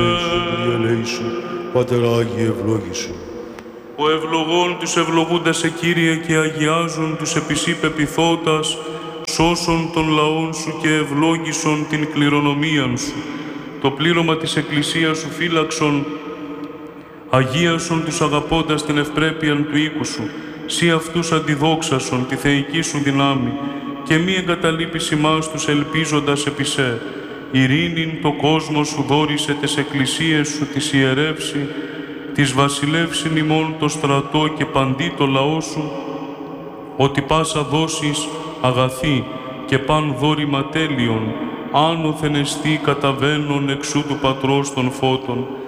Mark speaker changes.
Speaker 1: Πάτερ Άγιε, ευλόγησον.
Speaker 2: Ο ευλογών τους ευλογούντας σε Κύριε και αγιάζουν τους επισή πεπιθώτας, σώσον των λαών σου και ευλόγησον την κληρονομίαν σου. Το πλήρωμα της Εκκλησίας σου φύλαξον, αγίασον τους αγαπώντας την ευπρέπειαν του οίκου σου. Σύ αυτούς αντιδόξασον τη θεϊκή σου δυνάμει και μη εγκαταλείπεις ημάς τους ελπίζοντας επί σε. Ειρήνην το κόσμο σου δόρισε τες εκκλησίες σου της ιερεύσει, της βασιλεύσιν ημών το στρατό και παντί το λαό σου, ότι πάσα δόσεις αγαθή και παν δόρημα τέλειον, άνωθεν εστί καταβαίνον εξού του Πατρός των φώτων,